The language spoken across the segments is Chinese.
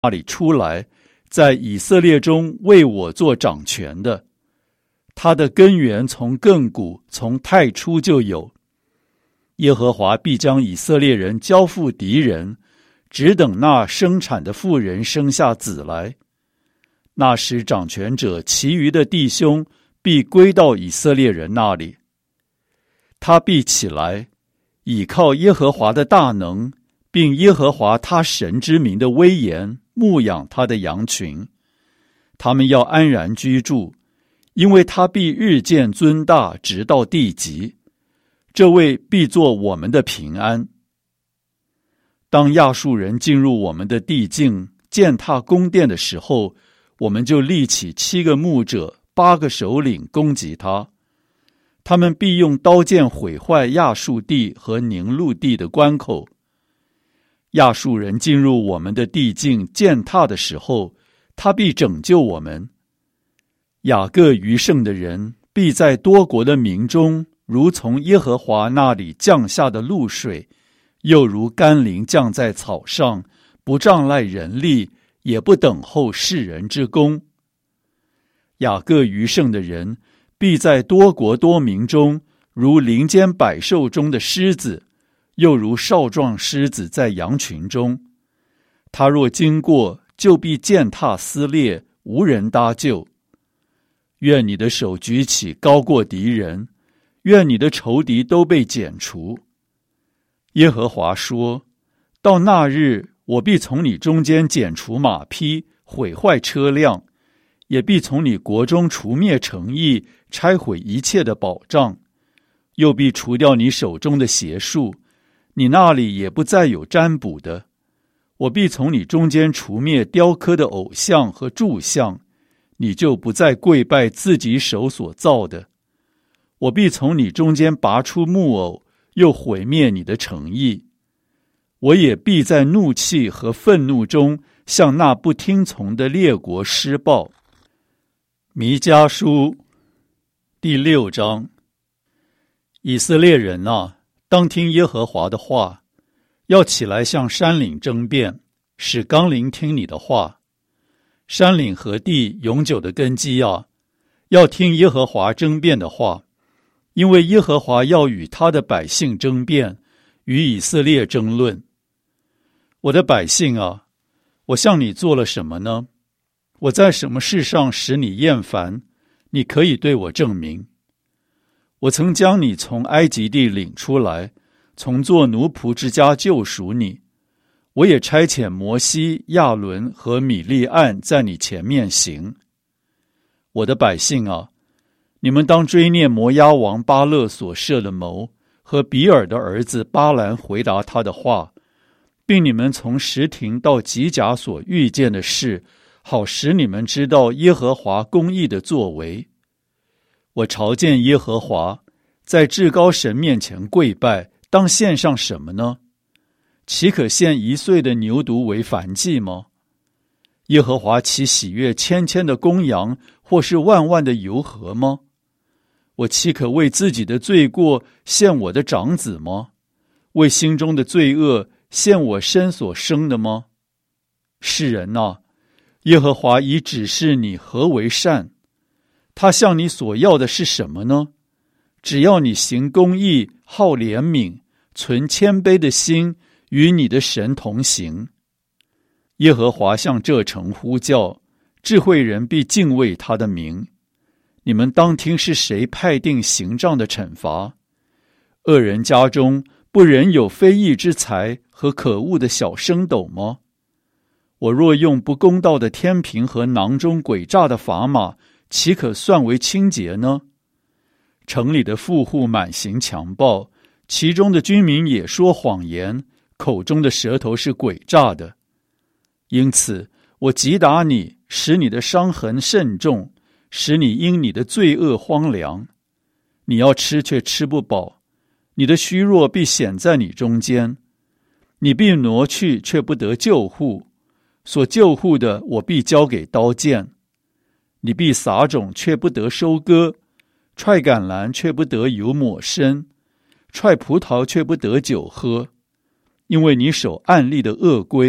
那里出来，在以色列中为我做掌权的。他的根源从亘古，从太初就有。耶和华必将以色列人交付敌人，只等那生产的妇人生下子来。那时掌权者其余的弟兄必归到以色列人那里。他必起来，倚靠耶和华的大能，并耶和华他神之名的威严，牧养他的羊群。他们要安然居住，因为他必日渐尊大，直到地极。这位必作我们的平安。当亚述人进入我们的地境，践踏宫殿的时候，我们就立起7个牧者，8个首领攻击他。他们必用刀剑毁坏亚述地和宁录地的关口。亚述人进入我们的地境践踏的时候，他必拯救我们。雅各余剩的人必在多国的民中，如从耶和华那里降下的露水，又如甘霖降在草上，不仗赖人力，也不等候世人之功。雅各余剩的人必在多国多民中，如林间百兽中的狮子，又如少壮狮子在羊群中。他若经过，就必践踏撕裂，无人搭救。愿你的手举起高过敌人，愿你的仇敌都被剪除。耶和华说，到那日，我必从你中间剪除马匹，毁坏车辆，也必从你国中除灭城邑，拆毁一切的保障，又必除掉你手中的邪术，你那里也不再有占卜的。我必从你中间除灭雕刻的偶像和柱像，你就不再跪拜自己手所造的。我必从你中间拔出木偶，又毁灭你的城邑。我也必在怒气和愤怒中向那不听从的列国施报。弥迦书第6章。以色列人啊，当听耶和华的话，要起来向山岭争辩，使冈陵听你的话。山岭和地永久的根基啊，要听耶和华争辩的话，因为耶和华要与他的百姓争辩，与以色列争论。我的百姓啊，我向你做了什么呢？我在什么事上使你厌烦？你可以对我证明。我曾将你从埃及地领出来，从做奴仆之家救赎你。我也差遣摩西、亚伦和米利暗在你前面行。我的百姓啊，你们当追念摩押王巴勒所设的谋，和比尔的儿子巴兰回答他的话，并你们从什亭到吉甲所遇见的事，好使你们知道耶和华公义的作为。我朝见耶和华，在至高神面前跪拜，当献上什么呢？岂可献1岁的牛犊为燔祭吗？耶和华岂喜悦千千的公羊，或是万万的油和吗？我岂可为自己的罪过献我的长子吗？为心中的罪恶献我身所生的吗？世人啊，耶和华已指示你何为善。他向你所要的是什么呢？只要你行公义，好怜悯，存谦卑的心，与你的神同行。耶和华向这城呼叫，智慧人必敬畏他的名。你们当听是谁派定刑杖的惩罚？恶人家中不仍有非义之财和可恶的小升斗吗？我若用不公道的天平和囊中诡诈的砝码，岂可算为清洁呢？城里的富户满行强暴，其中的居民也说谎言，口中的舌头是诡诈的。因此我击打你，使你的伤痕甚重，使你因你的罪恶荒凉。你要吃却吃不饱，你的虚弱必显在你中间。你必挪去却不得救护，所救护的我必交给刀剑。你必撒种却不得收割，踹橄榄却不得油抹身，踹葡萄却不得酒喝。因为你守暗利的恶规，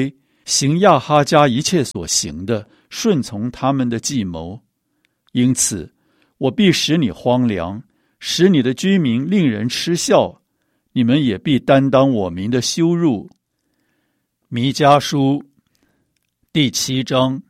行亚哈家一切所行的，顺从他们的计谋。因此，我必使你荒凉，使你的居民令人嗤笑，你们也必担当我民的羞辱。弥迦书第7章。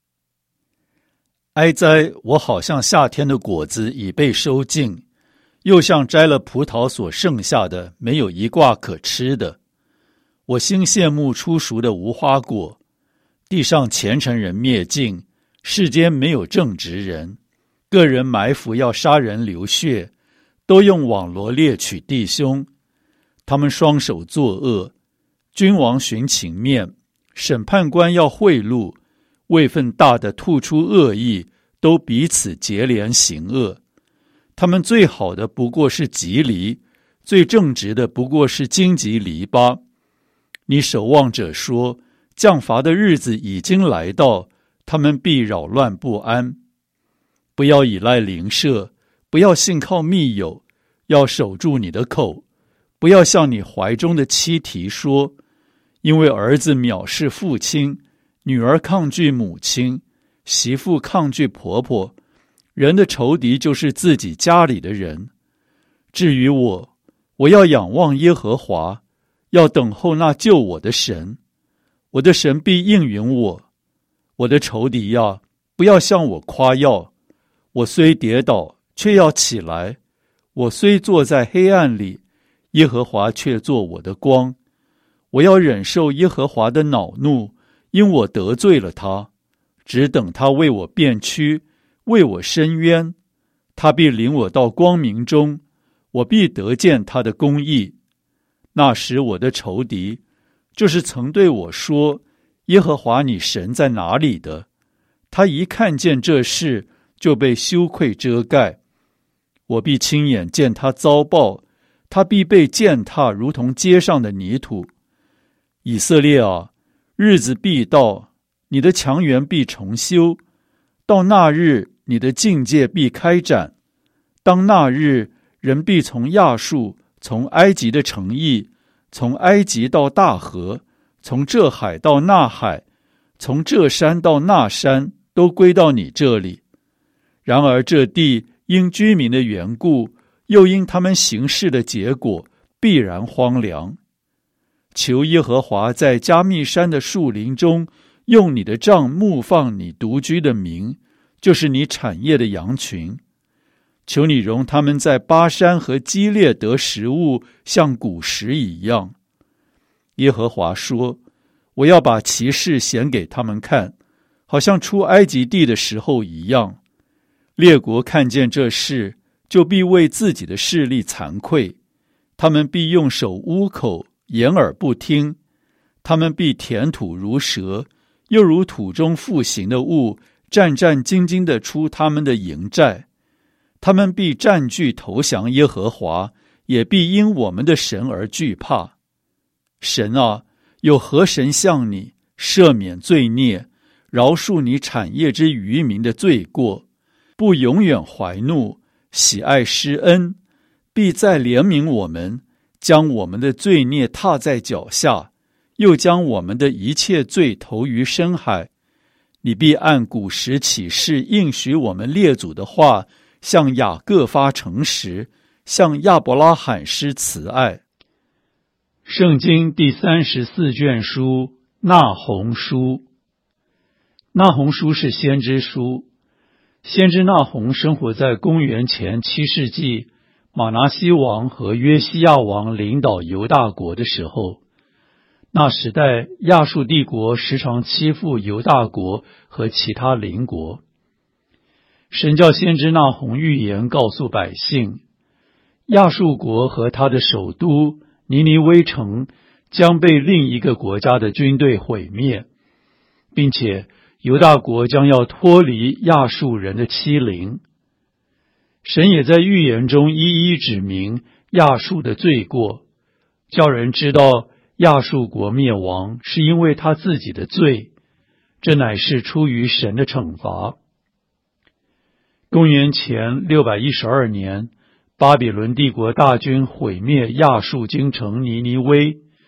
哀哉！我好像夏天的果子已被收尽，又像摘了葡萄所剩下的，没有一挂可吃的。我心羡慕初熟的无花果，地上虔诚人灭尽，世间没有正直人。个人埋伏要杀人流血，都用网罗猎取弟兄。他们双手作恶，君王寻情面，审判官要贿赂，位分大的吐出恶意，都彼此结连行恶。他们最好的不过是吉藜，最正直的不过是荆棘篱笆。你守望者说，降罚的日子已经来到，他们必扰乱不安。不要依赖邻舍，不要信靠密友，要守住你的口，不要向你怀中的妻提说，因为儿子藐视父亲，女儿抗拒母亲，媳妇抗拒婆婆。人的仇敌就是自己家里的人。至于我，我要仰望耶和华，要等候那救我的神。我的神必应允我。我的仇敌呀，不要向我夸耀。我虽跌倒，却要起来；我虽坐在黑暗里，耶和华却做我的光。我要忍受耶和华的恼怒，因我得罪了他，只等他为我辩屈，为我伸冤。他必领我到光明中，我必得见他的公义。那时我的仇敌，就是曾对我说，耶和华你神在哪里的，他一看见这事，就被羞愧遮盖。我必亲眼见他遭报，他必被践踏，如同街上的泥土。以色列啊，日子必到，你的墙垣必重修。到那日，你的境界必开展。当那日，人必从亚述，从埃及的城邑，从埃及到大河，从这海到那海，从这山到那山，都归到你这里。然而这地因居民的缘故，又因他们行事的结果，必然荒凉。求耶和华在加密山的树林中，用你的杖牧放你独居的民，就是你产业的羊群。求你容他们在巴山和基列得食物，像古时一样。耶和华说，我要把奇事显给他们看，好像出埃及地的时候一样。列国看见这事，就必为自己的势力惭愧，他们必用手捂口，掩耳不听。他们必填土如蛇，又如土中复行的物，战战兢兢地出他们的营寨。他们必占据投降耶和华，也必因我们的神而惧怕。神啊，有何神向你赦免罪孽，饶恕你产业之渔民的罪过，不永远怀怒，喜爱施恩，必再怜悯我们，将我们的罪孽踏在脚下，又将我们的一切罪投于深海。你必按古时起誓应许我们列祖的话，向雅各发诚实，向亚伯拉罕施慈爱。圣经第34卷书，那鸿书。那鸿书是先知书。先知那鸿生活在公元前7世纪，马拿西王和约西亚王领导犹大国的时候。那时代，亚述帝国时常欺负犹大国和其他邻国。神叫先知那鸿预言告诉百姓，亚述国和他的首都尼尼微城将被另一个国家的军队毁灭，并且犹大国将要脱离亚述人的欺凌。神也在预言中一一指明亚述的罪过，叫人知道亚述国灭亡是因为他自己的罪，这乃是出于神的惩罚。公元前612年，巴比伦帝国大军毁灭亚述京城尼尼微，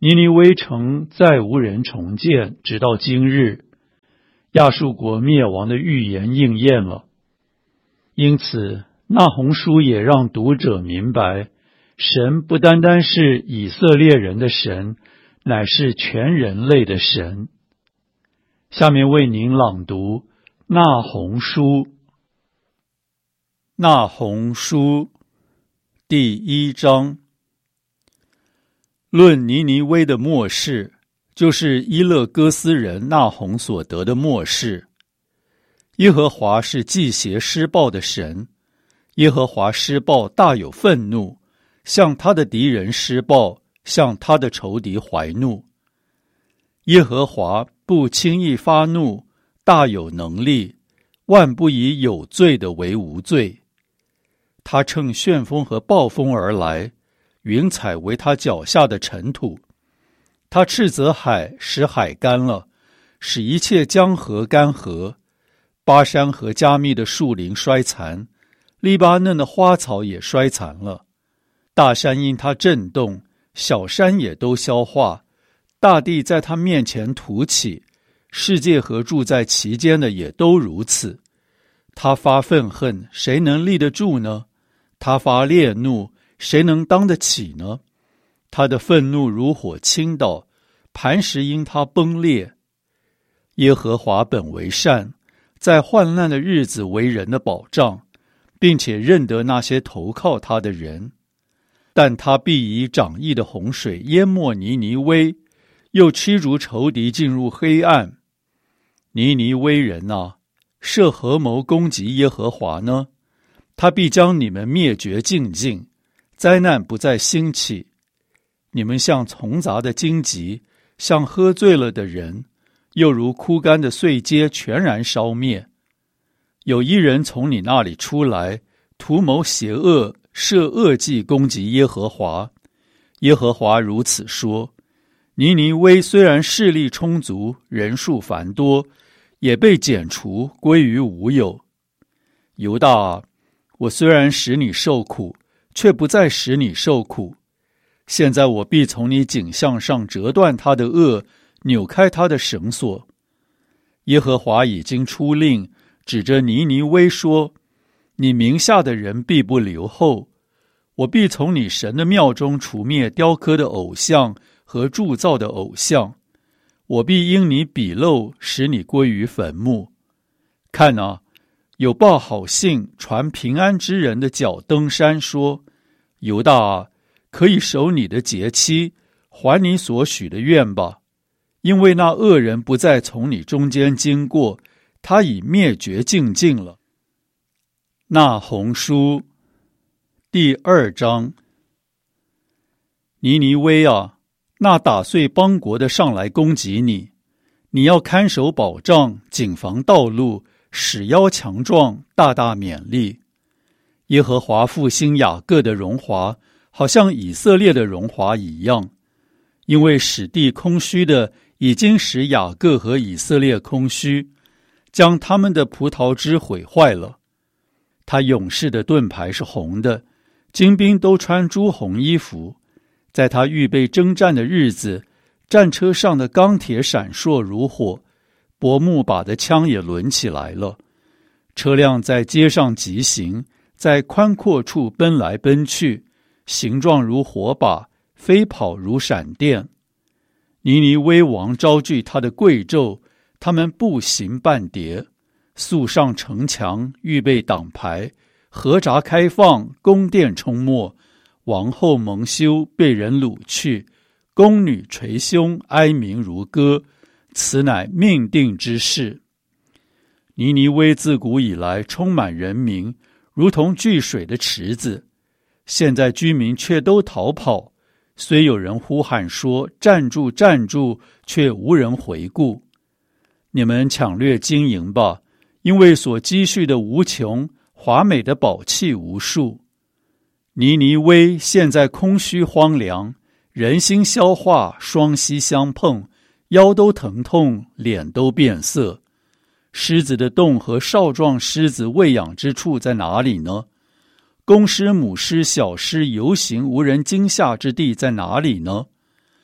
尼尼微城再无人重建，直到今日。亚述国灭亡的预言应验了。因此，那鸿书也让读者明白，神不单单是以色列人的神，乃是全人类的神。下面为您朗读那鸿书。那鸿书第1章，论尼尼微的末世，就是伊勒哥斯人那鸿所得的末世。耶和华是忌邪施暴的神，耶和华施暴大有愤怒，向他的敌人施暴，向他的仇敌怀怒。耶和华不轻易发怒，大有能力，万不以有罪的为无罪。他乘旋风和暴风而来，云彩为他脚下的尘土。他斥责海，使海干了，使一切江河干涸。巴山和加密的树林衰残，黎巴嫩的花草也衰残了。大山因他震动，小山也都消化。大地在他面前凸起，世界和住在其间的也都如此。他发愤恨，谁能立得住呢？他发烈怒，谁能当得起呢？他的愤怒如火倾倒，磐石因他崩裂。耶和华本为善，在患难的日子为人的保障，并且认得那些投靠他的人。但他必以涨溢的洪水淹没尼尼微，又驱逐仇敌进入黑暗。尼尼微人啊，设合谋攻击耶和华呢？他必将你们灭绝尽尽，灾难不再兴起。你们像丛杂的荆棘，像喝醉了的人，又如枯干的碎秸全然烧灭。有一人从你那里出来，图谋邪恶，设恶计攻击耶和华。耶和华如此说：尼尼微虽然势力充足，人数繁多，也被剪除，归于无有。犹大啊，我虽然使你受苦，却不再使你受苦。现在我必从你颈项上折断他的轭，扭开他的绳索。耶和华已经出令，指着尼尼微说：你名下的人必不留后。我必从你神的庙中除灭雕刻的偶像和铸造的偶像。我必因你鄙陋，使你归于坟墓。看啊，有报好信传平安之人的脚登山，说：犹大啊，可以守你的节期，还你所许的愿吧。因为那恶人不再从你中间经过，他已灭绝尽尽了。那鸿书第2章。尼尼微啊，那打碎邦国的上来攻击你，你要看守保障，谨防道路，使腰强壮，大大勉励。耶和华复兴雅各的荣华，好像以色列的荣华一样。因为使地空虚的已经使雅各和以色列空虚，将他们的葡萄枝毁坏了。他勇士的盾牌是红的，精兵都穿朱红衣服。在他预备征战的日子，战车上的钢铁闪烁如火，薄木把的枪也抡起来了。车辆在街上疾行，在宽阔处奔来奔去，形状如火把，飞跑如闪电。尼尼微王招聚他的贵胄，他们步行半叠，速上城墙，预备挡牌，河闸开放，宫殿冲没。王后蒙羞，被人掳去，宫女捶胸，哀鸣如歌，此乃命定之事。尼尼微自古以来充满人民，如同聚水的池子，现在居民却都逃跑，虽有人呼喊说站住站住，却无人回顾。你们抢掠金银吧，因为所积蓄的无穷，华美的宝器无数。尼尼微现在空虚荒凉，人心消化，双膝相碰，腰都疼痛，脸都变色。狮子的洞和少壮狮子喂养之处在哪里呢？公狮、母狮、小狮游行无人惊吓之地在哪里呢？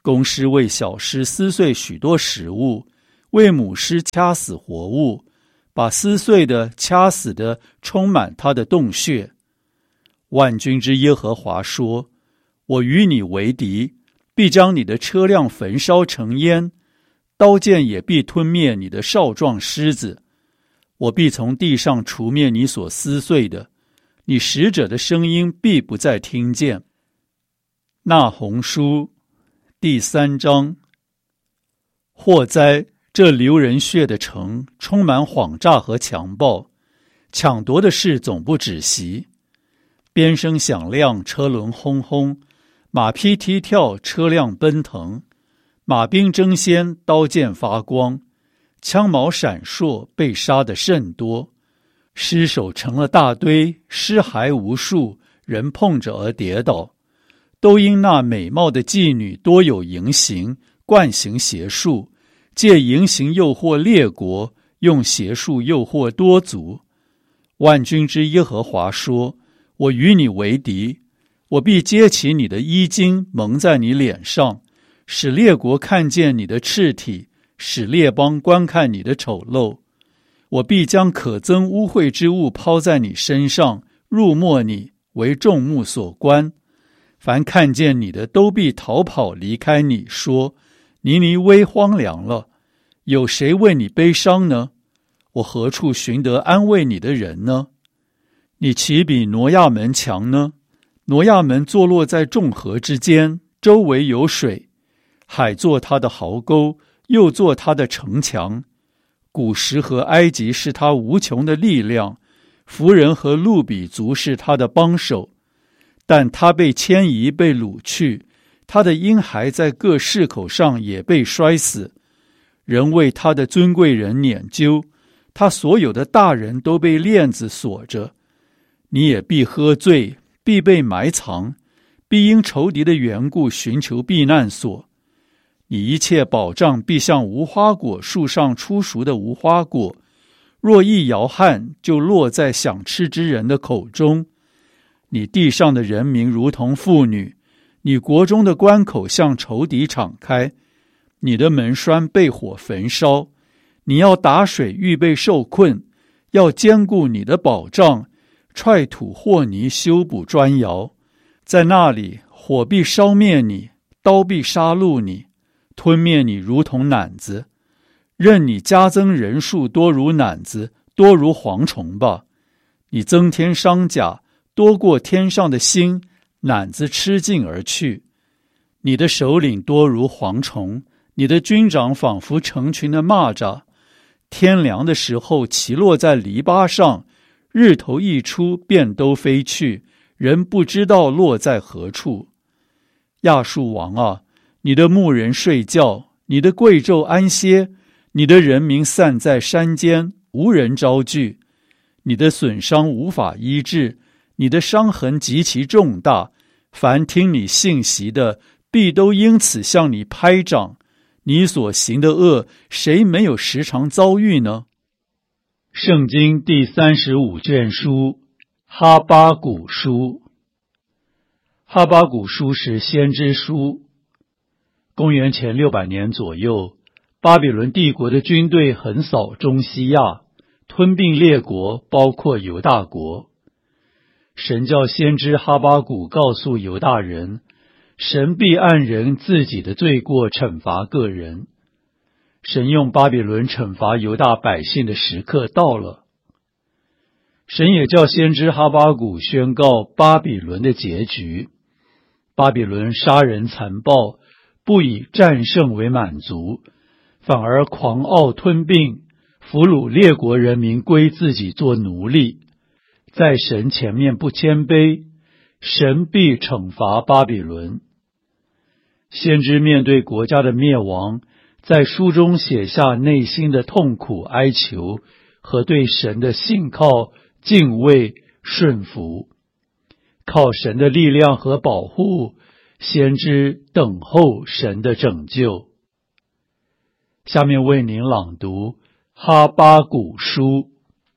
公狮为小狮撕碎许多食物，为母狮掐死活物，把撕碎的、掐死的充满它的洞穴。万军之耶和华说：我与你为敌，必将你的车辆焚烧成烟，刀剑也必吞灭你的少壮狮子。我必从地上除灭你所撕碎的，你使者的声音必不再听见。那鸿书第3章。祸哉！这流人血的城，充满谎诈和强暴，抢夺的事总不止息。鞭声响亮，车轮轰轰，马匹踢跳，车辆奔腾，马兵争先，刀剑发光，枪矛闪烁，被杀的甚多。尸首成了大堆，尸骸无数，人碰着而跌倒，都因那美貌的妓女多有淫行，惯行邪术，借淫行诱惑列国，用邪术诱惑多族。万军之耶和华说：我与你为敌，我必揭起你的衣襟，蒙在你脸上，使列国看见你的赤体，使列邦观看你的丑陋。我必将可憎污秽之物抛在你身上，入没你，为众目所观。凡看见你的都必逃跑离开你，说：尼尼微荒凉了，有谁为你悲伤呢？我何处寻得安慰你的人呢？你岂比挪亚门强呢？挪亚门坐落在众河之间，周围有水，海作他的壕沟，又作他的城墙。古时和埃及是他无穷的力量，弗人和路比族是他的帮手。但他被迁移，被掳去，他的婴孩在各市口上也被摔死。人为他的尊贵人撵究，他所有的大人都被链子锁着。你也必喝醉，必被埋藏，必因仇敌的缘故寻求避难所。你一切保障必像无花果树上出熟的无花果，若一摇撼，就落在想吃之人的口中。你地上的人民如同妇女，你国中的关口向仇敌敞开，你的门栓被火焚烧。你要打水预备受困，要坚固你的保障，踹土和泥修补砖窑。在那里，火必烧灭你，刀必杀戮你，吞灭你如同赧子。任你加增人数多如赧子，多如蝗虫吧。你增添伤甲，多过天上的星，赧子吃尽而去。你的首领多如蝗虫，你的军长仿佛成群的蚂蚱。天凉的时候骑落在篱笆上，日头一出便都飞去，人不知道落在何处。亚述王啊，你的牧人睡觉，你的贵胄安歇，你的人民散在山间，无人招聚。你的损伤无法医治，你的伤痕极其重大，凡听你信息的，必都因此向你拍掌。你所行的恶，谁没有时常遭遇呢？圣经第35卷书，哈巴谷书。哈巴谷书是先知书。公元前600年左右，巴比伦帝国的军队横扫中西亚，吞并列国，包括犹大国。神叫先知哈巴谷告诉犹大人，神必按人自己的罪过惩罚个人。神用巴比伦惩罚犹大百姓的时刻到了。神也叫先知哈巴谷宣告巴比伦的结局。巴比伦杀人残暴，不以战胜为满足，反而狂傲吞并，俘虏列国人民归自己做奴隶。在神前面不谦卑，神必惩罚巴比伦。先知面对国家的灭亡，在书中写下内心的痛苦哀求和对神的信靠、敬畏、顺服。靠神的力量和保护，先知等候神的拯救。下面为您朗读哈巴谷书。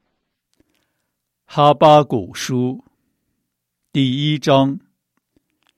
哈巴谷书第1章。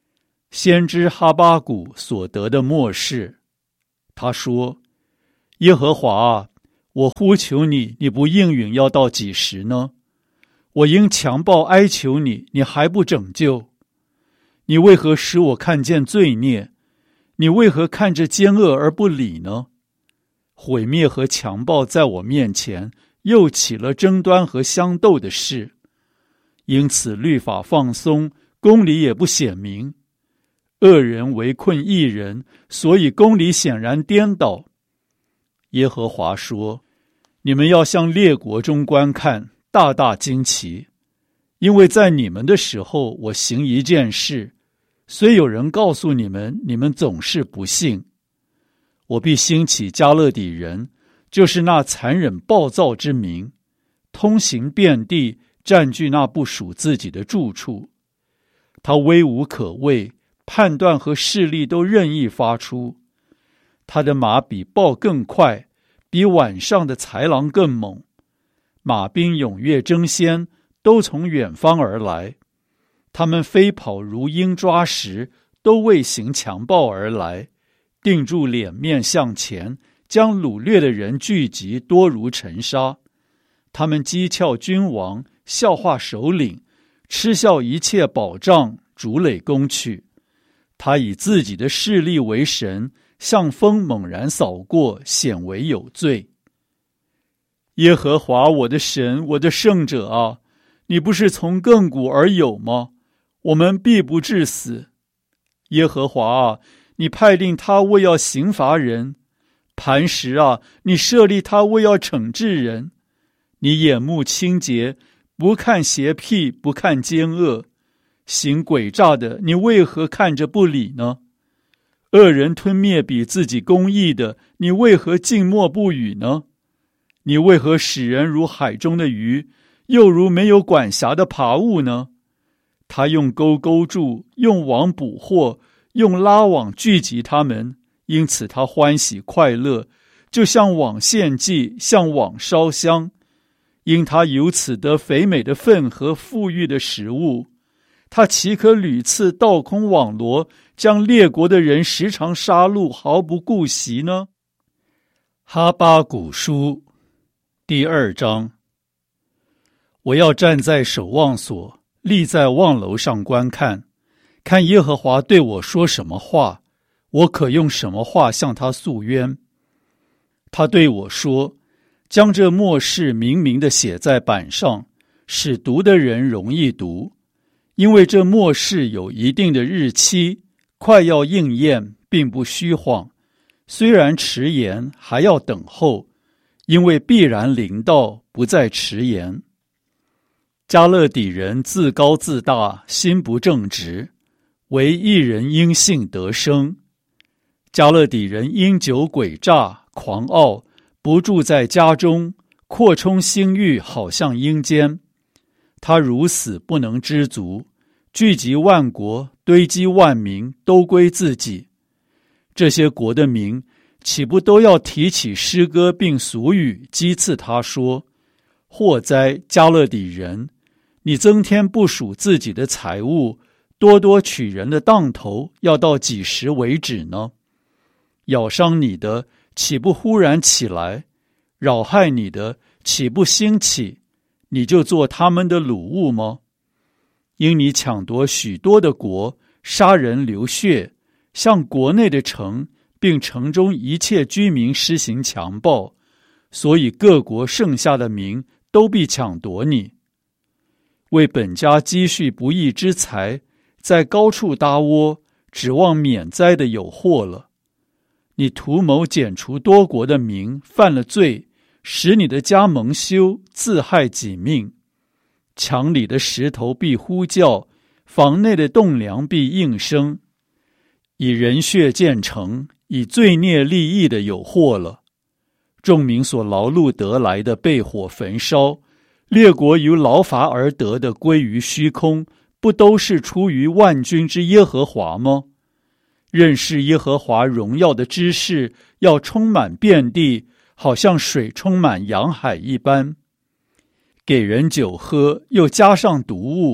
先知哈巴谷所得的默示。他说：耶和华啊，我呼求你，你不应允，要到几时呢？我因强暴哀求你，你还不拯救。你为何使我看见罪孽？你为何看着奸恶而不理呢？毁灭和强暴在我面前，又起了争端和相斗的事。因此律法放松，公理也不显明。恶人围困义人，所以公理显然颠倒。耶和华说：你们要向列国中观看，大大惊奇，因为在你们的时候，我行一件事，虽有人告诉你们，你们总是不信。我必兴起加勒底人，就是那残忍暴躁之民，通行遍地，占据那不属自己的住处。他威武可畏，判断和势力都任意发出。他的马比豹更快，比晚上的豺狼更猛。马兵踊跃争先，都从远方而来。他们飞跑如鹰抓食，都为行强暴而来。定住脸面向前，将掳掠的人聚集，多如尘沙。他们讥诮君王，笑话首领，嗤笑一切保障，逐垒攻去。他以自己的势力为神，像风猛然扫过，显为有罪。耶和华我的神，我的圣者啊，你不是从亘古而有吗？我们必不致死。耶和华啊，你派令他为要刑罚人。磐石啊，你设立他为要惩治人。你眼目清洁，不看邪僻，不看奸恶。行诡诈的，你为何看着不理呢？恶人吞灭比自己公义的，你为何静默不语呢？你为何使人如海中的鱼，又如没有管辖的爬物呢？他用钩勾住，用网捕获，用拉网聚集他们，因此他欢喜快乐，就像网献祭，像网烧香。因他由此得肥美的分和富裕的食物。他岂可屡次倒空网罗，将列国的人时常杀戮，毫不顾惜呢？哈巴谷书第2章。我要站在守望所，立在望楼上观看，看耶和华对我说什么话，我可用什么话向他诉冤。他对我说：将这默示明明地写在板上，使读的人容易读。因为这默示有一定的日期，快要应验，并不虚晃。虽然迟延，还要等候，因为必然临到，不再迟延。加勒底人自高自大，心不正直，唯一人因信得生。加勒底人因酒诡诈，狂傲，不住在家中，扩充心欲，好像阴间。他如死不能知足，聚集万国，堆积万民，都归自己。这些国的民岂不都要提起诗歌并俗语，讥刺他说：祸哉，加勒底人！你增添不属自己的财物，多多取人的当头，要到几时为止呢？咬伤你的，岂不忽然起来？扰害你的，岂不兴起？你就做他们的掳物吗？因你抢夺许多的国，杀人流血，向国内的城，并城中一切居民施行强暴，所以各国剩下的民都必抢夺你。为本家积蓄不义之财，在高处搭窝，指望免灾的有祸了。你图谋剪除多国的民，犯了罪，使你的家蒙羞，自害己命。墙里的石头必呼叫，房内的栋梁必应声。以人血建成，以罪孽立意的有祸了。众民所劳碌得来的被火焚烧，列国由劳乏而得的归于虚空，不都是出于万军之耶和华吗？认识耶和华荣耀的知识要充满遍地，好像水充满洋海一般。给人酒喝，又加上毒物，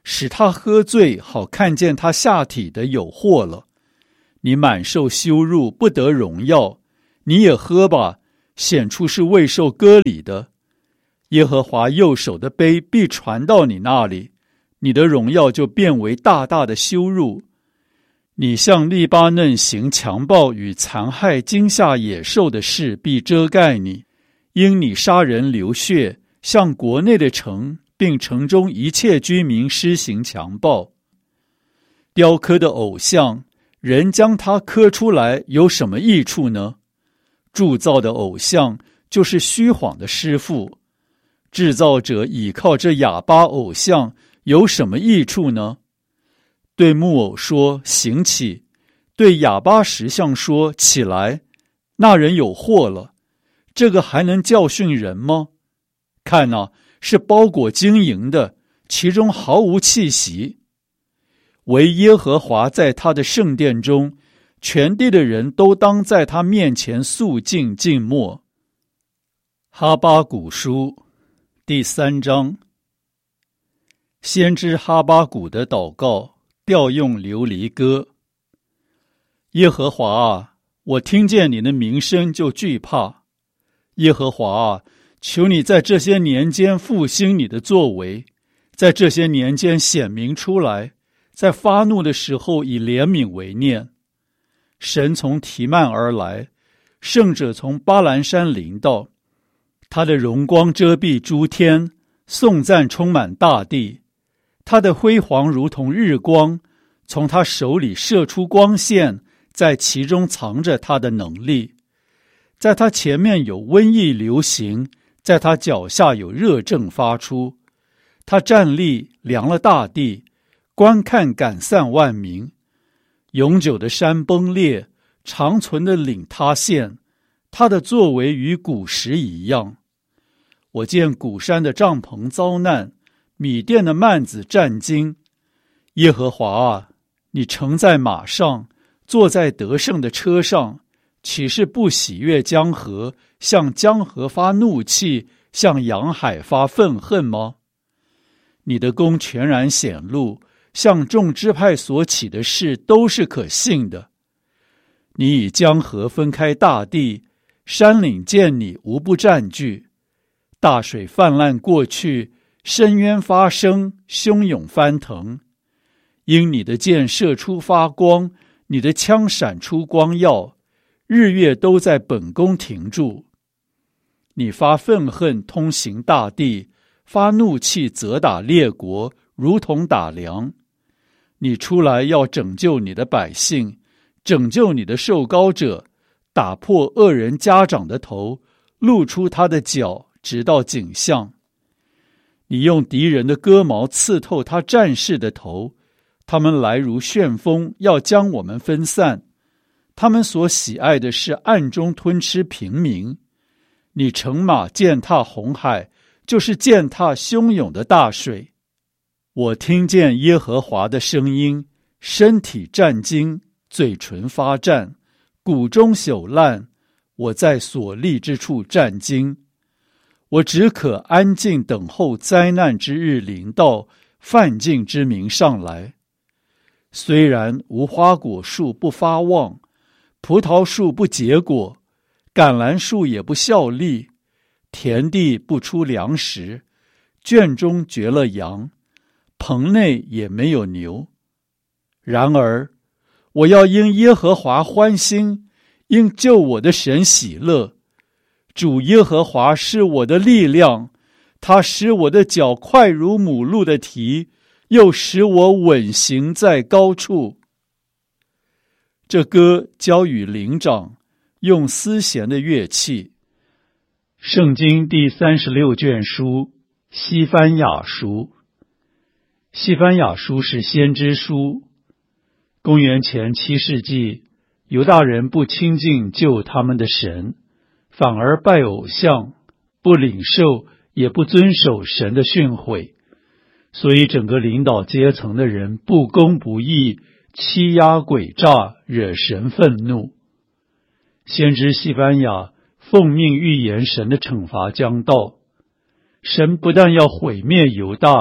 使他喝醉，好看见他下体的有祸了。你满受羞辱，不得荣耀。你也喝吧，显出是未受割礼的。耶和华右手的杯必传到你那里，你的荣耀就变为大大的羞辱。你向利巴嫩行强暴与残害惊吓野兽的事，必遮盖你，因你杀人流血，向国内的城并城中一切居民施行强暴。雕刻的偶像，人将它刻出来有什么益处呢？铸造的偶像就是虚谎的师傅，制造者倚靠这哑巴偶像有什么益处呢？对木偶说行起，对哑巴石像说起来，那人有祸了。这个还能教训人吗？看啊，是包裹晶莹的，其中毫无气息。唯耶和华在他的圣殿中，全地的人都当在他面前肃静静默。哈巴谷书第3章。先知哈巴谷的祷告，调用流离歌。耶和华啊，我听见你的名声就惧怕。耶和华啊，求你在这些年间复兴你的作为，在这些年间显明出来，在发怒的时候以怜悯为念。神从提曼而来，圣者从巴兰山临到，他的荣光遮蔽诸天，颂赞充满大地。他的辉煌如同日光，从他手里射出光线，在其中藏着他的能力。在他前面有瘟疫流行，在他脚下有热症发出。他站立量了大地，观看赶散万民。永久的山崩裂，长存的岭塌陷，他的作为与古时一样。我见古山的帐篷遭难，米甸的幔子战惊。耶和华啊，你乘在马上，坐在得胜的车上，岂是不喜悦江河，向江河发怒气，向洋海发愤恨吗？你的功全然显露，向众支派所起的事都是可信的。你以江河分开大地，山岭见你无不占据。大水泛滥过去，深渊发生，汹涌翻腾。因你的箭射出发光，你的枪闪出光耀，日月都在本宫停住。你发愤恨通行大地，发怒气责打列国，如同打粮。你出来要拯救你的百姓，拯救你的受膏者，打破恶人家长的头，露出他的脚，直到颈项。你用敌人的戈矛刺透他战士的头，他们来如旋风，要将我们分散。他们所喜爱的是暗中吞吃平民。你乘马践踏红海，就是践踏汹涌的大水。我听见耶和华的声音，身体战惊，嘴唇发战，骨中朽烂，我在所立之处战惊。我只可安静等候灾难之日临到，犯境之民上来。虽然无花果树不发旺，葡萄树不结果，橄榄树也不效力，田地不出粮食，圈中绝了羊，棚内也没有牛。然而我要因耶和华欢心，因救我的神喜乐。主耶和华是我的力量，他使我的脚快如母鹿的蹄，又使我稳行在高处。这歌交与灵长，用丝弦的乐器。圣经第36卷书，西番雅书。西番雅书是先知书。公元前7世纪，犹大人不亲近救他们的神，反而拜偶像，不领受也不遵守神的训诲，所以整个领导阶层的人不公不义，欺压诡诈，惹神愤怒。先知西番雅奉命预言神的惩罚将到，神不但要毁灭犹大，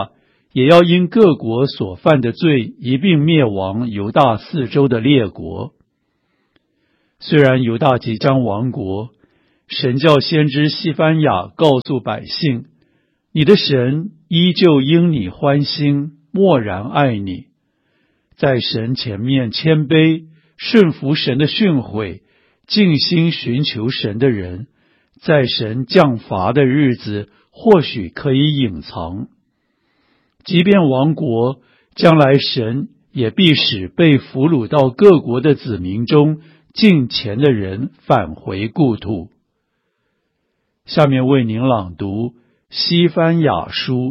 也要因各国所犯的罪一并灭亡犹大四周的列国。虽然犹大即将亡国，神叫先知西番雅告诉百姓，你的神依旧因你欢心，默然爱你，在神前面谦卑，顺服神的训诲，尽心寻求神的人，在神降罚的日子或许可以隐藏。即便亡国，将来神也必使被俘虏到各国的子民中敬虔的人返回故土。下面为您朗读西番雅书。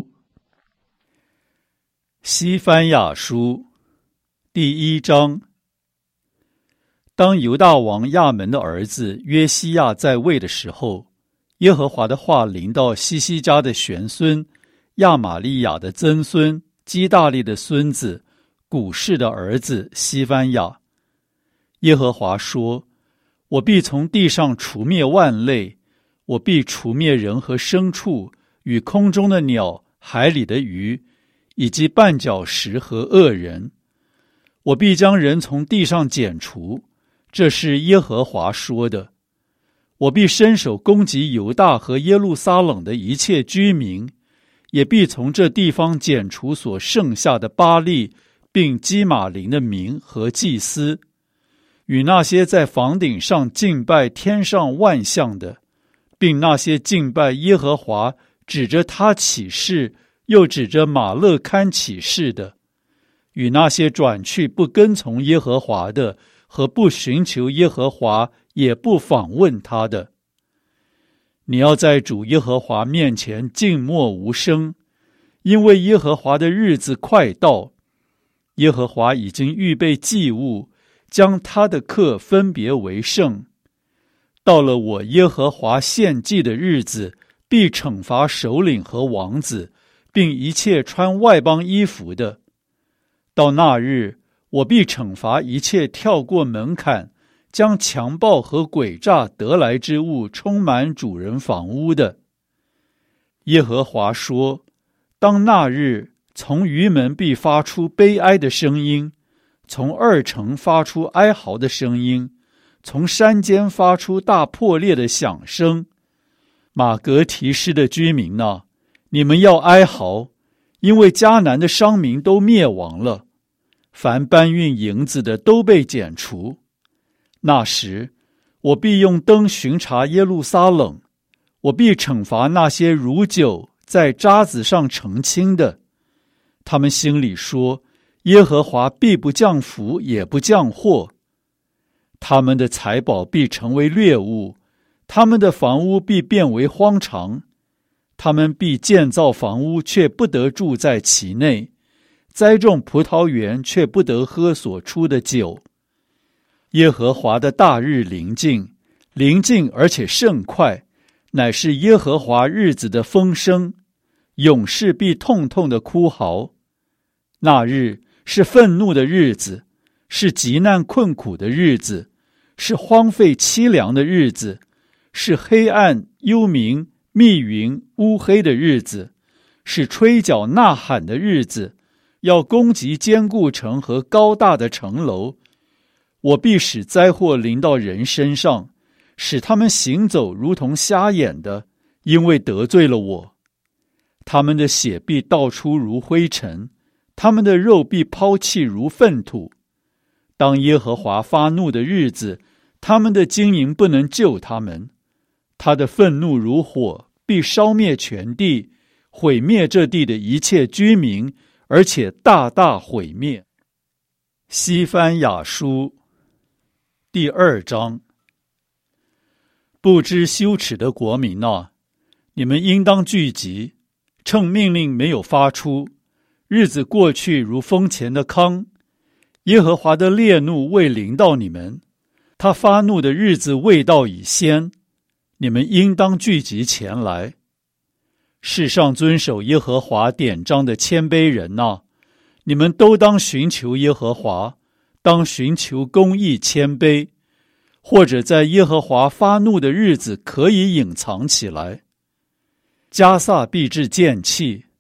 西番雅书第1章。当犹大王亚门的儿子约西亚在位的时候，耶和华的话临到西西家的玄孙亚玛利亚的曾孙基大利的孙子古示的儿子西番雅。耶和华说，我必从地上除灭万类，我必除灭人和牲畜，与空中的鸟，海里的鱼，以及绊脚石和恶人。我必将人从地上剪除，这是耶和华说的。我必伸手攻击犹大和耶路撒冷的一切居民，也必从这地方剪除所剩下的巴力并基玛林的民和祭司，与那些在房顶上敬拜天上万象的，并那些敬拜耶和华指着他起誓又指着马勒堪起誓的，与那些转去不跟从耶和华的和不寻求耶和华也不访问他的。你要在主耶和华面前静默无声，因为耶和华的日子快到。耶和华已经预备祭物，将他的客分别为圣。到了我耶和华献祭的日子，必惩罚首领和王子，并一切穿外邦衣服的。到那日，我必惩罚一切跳过门槛，将强暴和诡诈得来之物充满主人房屋的。耶和华说，当那日，从鱼门必发出悲哀的声音，从二城发出哀嚎的声音，从山间发出大破裂的响声。马革提施的居民啊，你们要哀嚎，因为迦南的商民都灭亡了，凡搬运银子的都被剪除。那时，我必用灯巡查耶路撒冷，我必惩罚那些如酒在渣子上澄清的。他们心里说，耶和华必不降福，也不降祸。他们的财宝必成为掠物，他们的房屋必变为荒场。他们必建造房屋，却不得住在其内；栽种葡萄园，却不得喝所出的酒。耶和华的大日临近，临近而且甚快，乃是耶和华日子的风声，勇士必痛痛的哭嚎。那日是愤怒的日子，是极难困苦的日子，是荒废凄凉的日子，是黑暗幽冥密云乌黑的日子，是吹角呐喊的日子，要攻击坚固城和高大的城楼。我必使灾祸临到人身上，使他们行走如同瞎眼的，因为得罪了我。他们的血必倒出如灰尘，他们的肉必抛弃如粪土。当耶和华发怒的日子，他们的经营不能救他们。他的愤怒如火，必烧灭全地，毁灭这地的一切居民，而且大大毁灭。西番雅书第2章。不知羞耻的国民啊，你们应当聚集，趁命令没有发出，日子过去如风前的糠。耶和华的烈怒未临到你们，他发怒的日子未到已先，你们应当聚集前来。世上遵守耶和华典章的谦卑人啊，你们都当寻求耶和华，当寻求公义谦卑，或者在耶和华发怒的日子可以隐藏起来。迦萨必致见弃，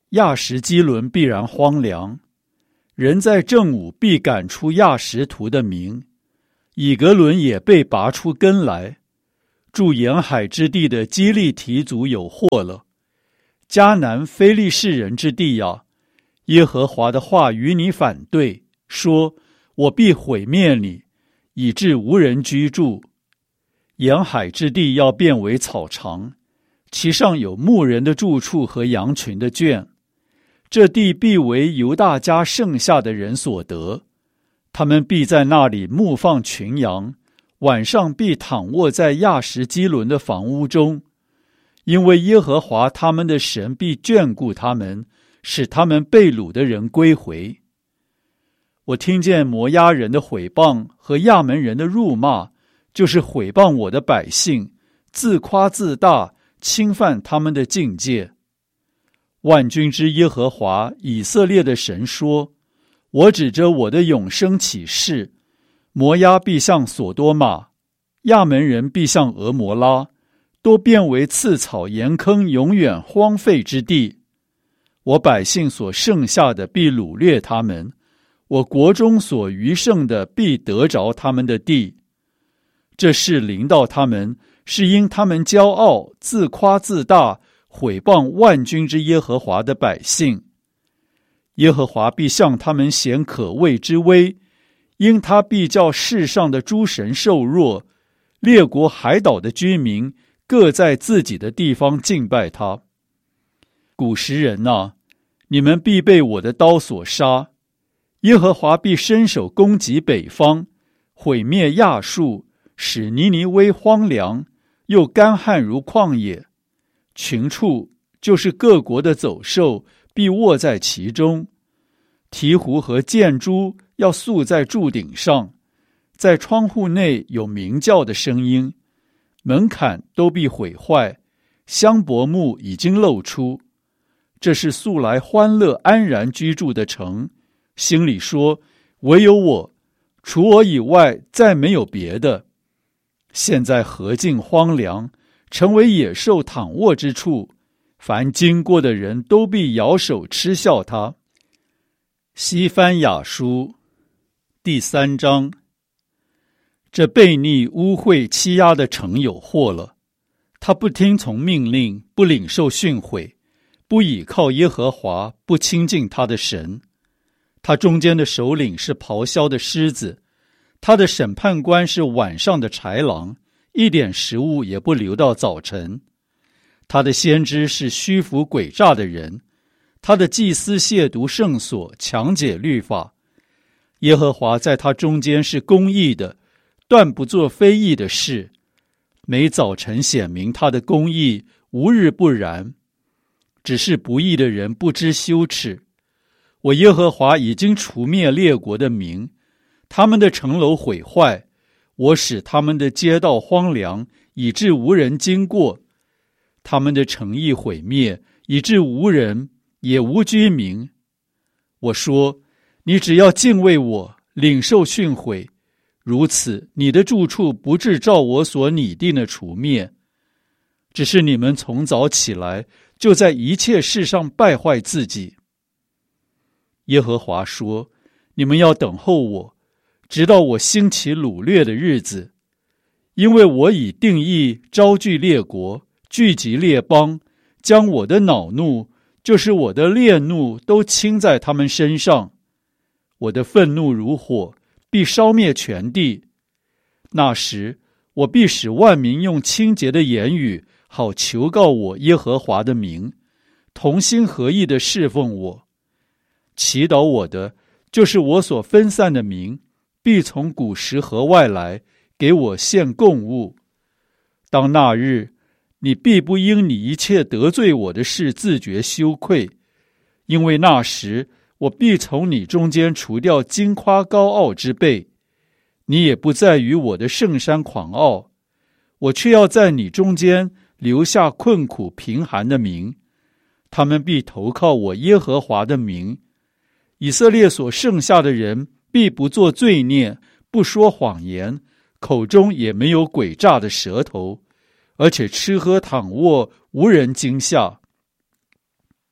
亚实基伦必然荒凉。人在正午必赶出亚实图的民，以格伦也被拔出根来。住沿海之地的基利提族有祸了。迦南非利士人之地啊，耶和华的话与你反对，说：我必毁灭你，以致无人居住。沿海之地要变为草场，其上有牧人的住处和羊群的圈。这地必为犹大家剩下的人所得，他们必在那里牧放群羊，晚上必躺卧在亚实基伦的房屋中，因为耶和华他们的神必眷顾他们，使他们被掳的人归回。我听见摩押人的毁谤和亚门人的辱骂，就是毁谤我的百姓，自夸自大，侵犯他们的境界。万军之耶和华以色列的神说：我指着我的永生起誓，摩押必像所多玛，亚门人必像俄摩拉，都变为刺草盐坑，永远荒废之地。我百姓所剩下的必掳掠他们，我国中所余剩的必得着他们的地。这事临到他们，是因他们骄傲，自夸自大，毁谤万军之耶和华的百姓。耶和华必向他们显可畏之威，因他必叫世上的诸神受弱，列国海岛的居民各在自己的地方敬拜他。古时人啊，你们必被我的刀所杀。耶和华必伸手攻击北方，毁灭亚述，使尼尼微荒凉，又干旱如旷野。群畜，就是各国的走兽，必卧在其中。鹈鹕和箭猪要宿在柱顶上，在窗户内有鸣叫的声音。门槛都必毁坏，香柏木已经露出。这是素来欢乐安然居住的城，心里说：唯有我，除我以外再没有别的。现在何竟荒凉，成为野兽躺卧之处，凡经过的人都必摇手嗤笑他。西番雅书第3章。这悖逆污秽欺压的城有祸了，他不听从命令，不领受训诲，不倚靠耶和华，不亲近他的神。他中间的首领是咆哮的狮子，他的审判官是晚上的豺狼，一点食物也不留到早晨。他的先知是虚浮诡诈的人，他的祭司亵渎圣所，强解律法。耶和华在他中间是公义的，断不做非义的事。每早晨显明他的公义，无日不然。只是不义的人不知羞耻。我耶和华已经除灭列国的民，他们的城楼毁坏，我使他们的街道荒凉，以致无人经过。他们的城邑毁灭，以致无人，也无居民。我说：你只要敬畏我，领受训诲，如此你的住处不致照我所拟定的除灭。只是你们从早起来，就在一切事上败坏自己。耶和华说：你们要等候我，直到我兴起掳掠的日子，因为我已定义招聚列国，聚集列邦，将我的恼怒，就是我的烈怒，都倾在他们身上。我的愤怒如火，必烧灭全地。那时，我必使万民用清洁的言语，好求告我耶和华的名，同心合意地侍奉我。祈祷我的，就是我所分散的民，必从古时河外来，给我献供物。当那日，你必不因你一切得罪我的事自觉羞愧，因为那时我必从你中间除掉矜夸高傲之辈，你也不再与我的圣山狂傲。我却要在你中间留下困苦贫寒的民，他们必投靠我耶和华的名。以色列所剩下的人必不做罪孽，不说谎言，口中也没有诡诈的舌头，而且吃喝躺卧，无人惊吓。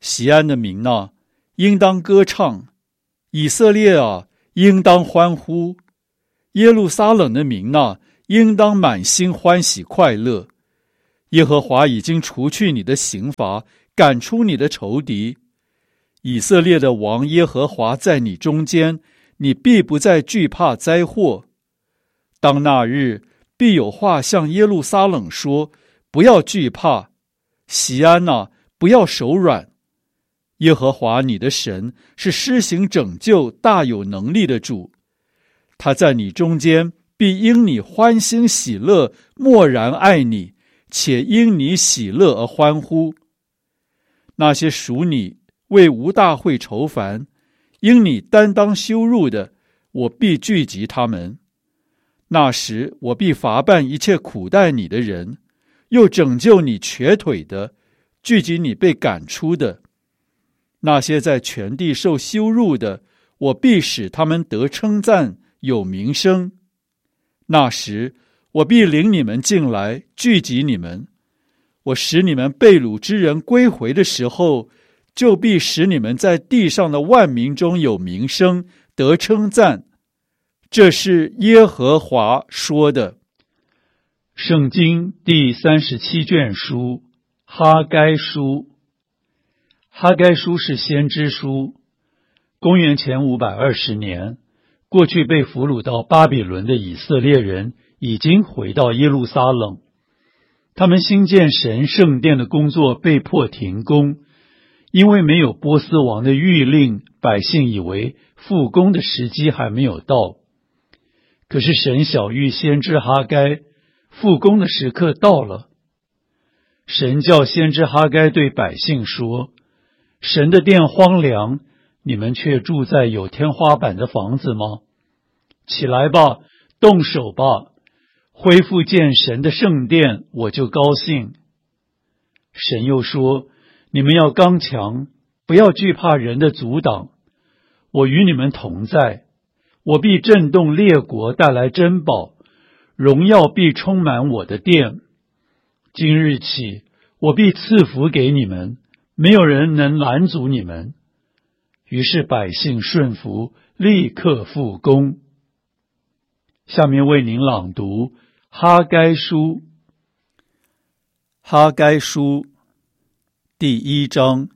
锡安的民哪，应当歌唱；以色列啊，应当欢呼；耶路撒冷的民哪，应当满心欢喜快乐。耶和华已经除去你的刑罚，赶出你的仇敌。以色列的王耶和华在你中间，你必不再惧怕灾祸。当那日，必有话向耶路撒冷说：不要惧怕，锡安啊，不要手软。耶和华你的神是施行拯救、大有能力的主，他在你中间必因你欢欣喜乐，默然爱你，且因你喜乐而欢呼。那些属你为无大会愁烦，因你担当羞辱的，我必聚集他们。那时我必罚办一切苦待你的人，又拯救你瘸腿的，聚集你被赶出的。那些在全地受羞辱的，我必使他们得称赞，有名声。那时我必领你们进来，聚集你们。我使你们被掳之人归回的时候，就必使你们在地上的万民中有名声，得称赞。这是耶和华说的。圣经第37卷书，哈该书。哈该书是先知书。公元前520年，过去被俘虏到巴比伦的以色列人已经回到耶路撒冷。他们兴建神圣殿的工作被迫停工，因为没有波斯王的谕令，百姓以为复工的时机还没有到。可是神晓谕先知哈该，复工的时刻到了。神叫先知哈该对百姓说：神的殿荒凉，你们却住在有天花板的房子吗？起来吧，动手吧，恢复建神的圣殿，我就高兴。神又说：你们要刚强，不要惧怕人的阻挡，我与你们同在。我必震动列国，带来珍宝，荣耀必充满我的殿。今日起，我必赐福给你们，没有人能拦阻你们。于是百姓顺服，立刻复工。下面为您朗读哈该书。哈该书第1章。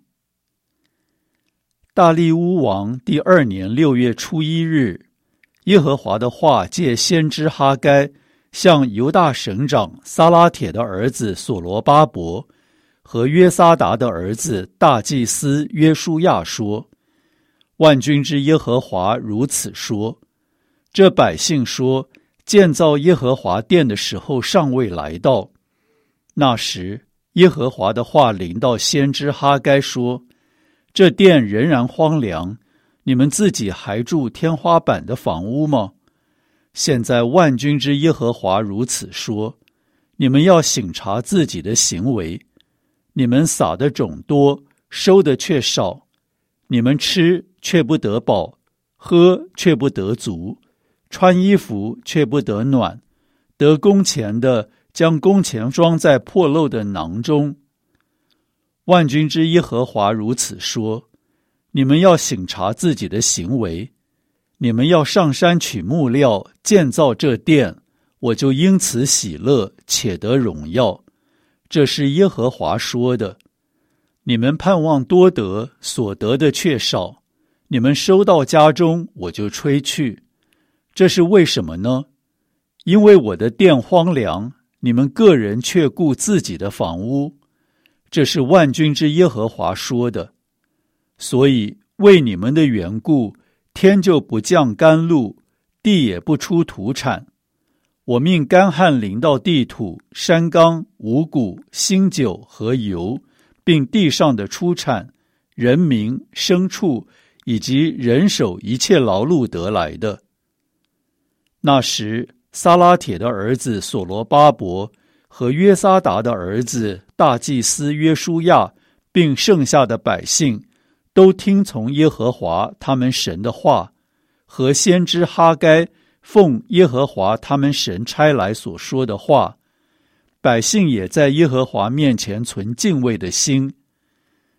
大利乌王第2年6月初1日，耶和华的话借先知哈该向犹大省长撒拉铁的儿子所罗巴伯和约撒达的儿子大祭司约书亚说：万军之耶和华如此说，这百姓说，建造耶和华殿的时候尚未来到。那时耶和华的话临到先知哈该说：这殿仍然荒凉，你们自己还住天花板的房屋吗？现在万军之耶和华如此说，你们要省察自己的行为。你们撒的种多，收的却少，你们吃却不得饱，喝却不得足，穿衣服却不得暖，得工钱的将工钱装在破漏的囊中。万军之耶和华如此说，你们要省察自己的行为。你们要上山取木料，建造这殿，我就因此喜乐，且得荣耀。这是耶和华说的。你们盼望多得，所得的却少，你们收到家中，我就吹去。这是为什么呢？因为我的殿荒凉，你们个人却顾自己的房屋。这是万军之耶和华说的。所以为你们的缘故，天就不降甘露，地也不出土产。我命干旱临到地土、山冈、五谷、新酒和油，并地上的出产、人民、牲畜以及人手一切劳碌得来的。那时撒拉铁的儿子所罗巴伯和约撒达的儿子大祭司约书亚，并剩下的百姓，都听从耶和华他们神的话，和先知哈该奉耶和华他们神差来所说的话。百姓也在耶和华面前存敬畏的心。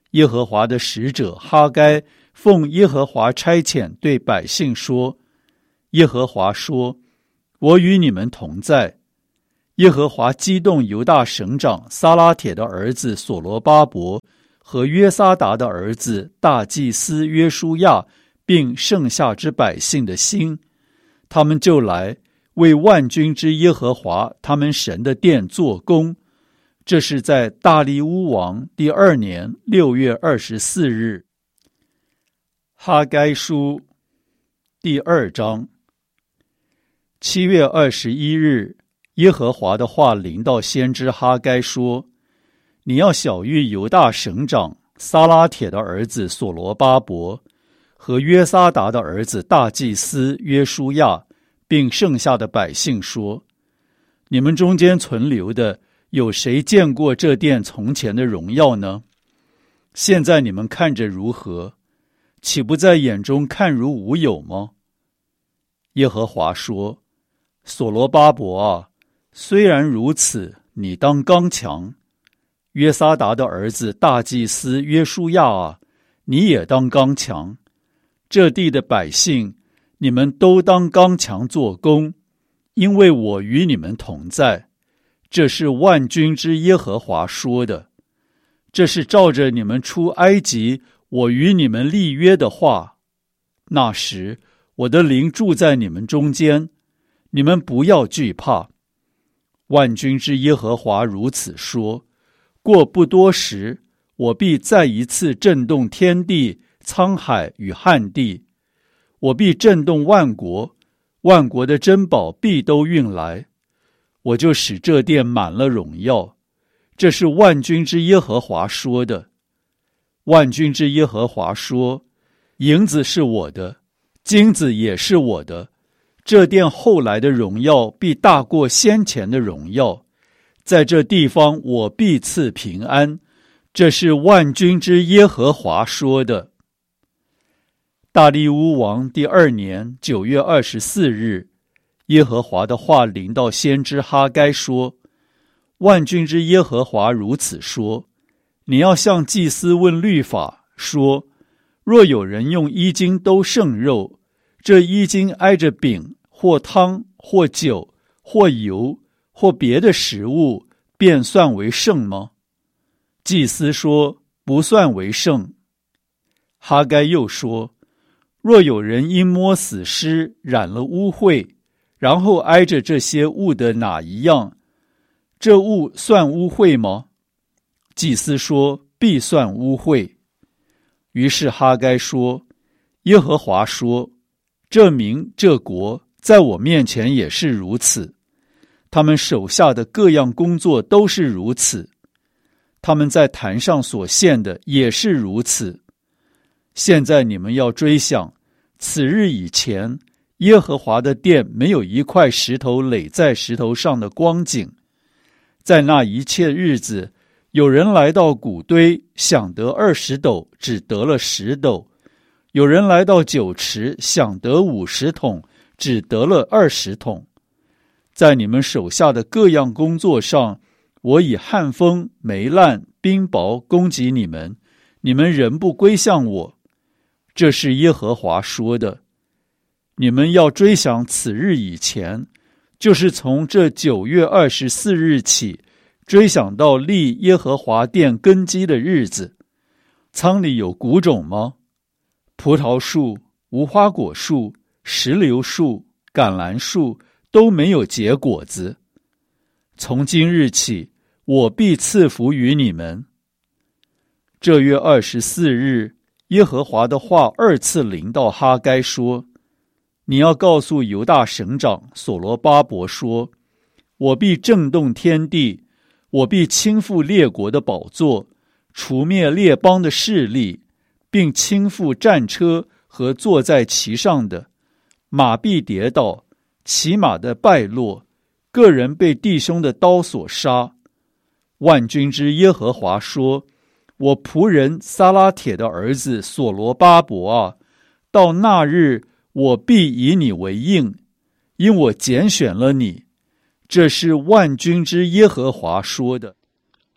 耶和华的使者哈该奉耶和华差遣对百姓说：耶和华说，我与你们同在。耶和华激动犹大省长撒拉铁的儿子所罗巴伯和约撒达的儿子大祭司约书亚，并剩下之百姓的心，他们就来为万军之耶和华他们神的殿做工。这是在大利乌王第2年6月24日。哈该书第2章。7月21日，耶和华的话临到先知哈该说：你要晓谕犹大省长撒拉铁的儿子所罗巴伯和约撒达的儿子大祭司约书亚，并剩下的百姓说：你们中间存留的，有谁见过这殿从前的荣耀呢？现在你们看着如何？岂不在眼中看如无有吗？耶和华说：所罗巴伯啊，虽然如此，你当刚强；约撒达的儿子大祭司约书亚啊，你也当刚强。这地的百姓，你们都当刚强做工，因为我与你们同在。这是万军之耶和华说的。这是照着你们出埃及我与你们立约的话。那时我的灵住在你们中间，你们不要惧怕。万军之耶和华如此说：过不多时，我必再一次震动天地、沧海与旱地。我必震动万国，万国的珍宝必都运来。我就使这殿满了荣耀。这是万军之耶和华说的。万军之耶和华说：银子是我的，金子也是我的。这殿后来的荣耀必大过先前的荣耀。在这地方我必赐平安。这是万军之耶和华说的。大利乌王第2年9月24日，耶和华的话临到先知哈该说：万军之耶和华如此说：你要向祭司问律法，说：若有人用衣襟兜剩肉，这衣襟挨着饼或汤或酒或油或别的食物，便算为圣吗？祭司说：不算为圣。哈该又说：若有人因摸死尸染了污秽，然后挨着这些物的哪一样，这物算污秽吗？祭司说：必算污秽。于是哈该说：耶和华说，这民这国在我面前也是如此，他们手下的各样工作都是如此，他们在坛上所献的也是如此。现在你们要追想，此日以前，耶和华的殿没有一块石头垒在石头上的光景。在那一切日子，有人来到谷堆，想得20斗，只得了10斗；有人来到酒池，想得50桶，只得了20桶。在你们手下的各样工作上，我以旱风、霉烂、冰雹攻击你们，你们仍不归向我。这是耶和华说的。你们要追想此日以前，就是从这9月24日起，追想到立耶和华殿根基的日子。仓里有谷种吗？葡萄树、无花果树、石榴树、橄榄树都没有结果子。从今日起，我必赐福于你们。这月24日，耶和华的话2次临到哈该说：你要告诉犹大省长所罗巴伯说：我必震动天地，我必倾覆列国的宝座，除灭列邦的势力，并倾覆战车和坐在其上的，马必跌倒，骑马的败落，个人被弟兄的刀所杀。万军之耶和华说：我仆人撒拉铁的儿子所罗巴伯啊，到那日我必以你为应，因我拣选了你。这是万军之耶和华说的。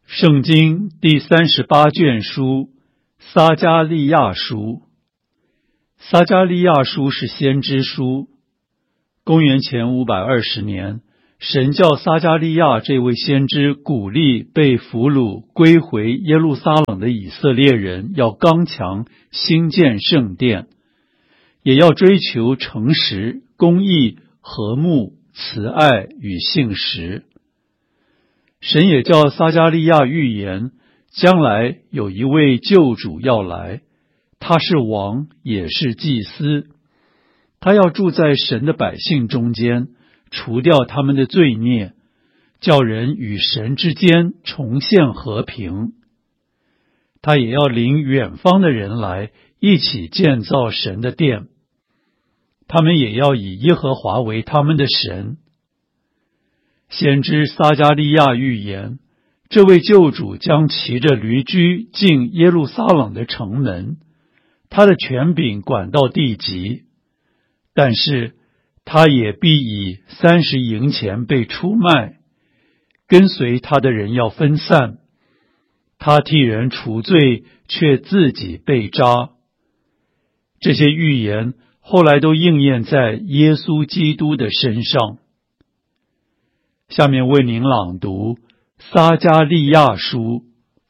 圣经第38卷书撒迦利亚书。撒迦利亚书是先知书。公元前520年，神叫撒迦利亚这位先知鼓励被俘虏归回耶路撒冷的以色列人要刚强，兴建圣殿，也要追求诚实、公义、和睦、慈爱与信实。神也叫撒迦利亚预言，将来有一位救主要来，他是王，也是祭司。他要住在神的百姓中间，除掉他们的罪孽，叫人与神之间重现和平。他也要领远方的人来，一起建造神的殿。他们也要以耶和华为他们的神。先知撒迦利亚预言，这位救主将骑着驴驹进耶路撒冷的城门，他的权柄管到地极，但是他也必以30银钱被出卖，跟随他的人要分散，他替人除罪，却自己被扎。这些预言后来都应验在耶稣基督的身上。下面为您朗读撒迦利亚书。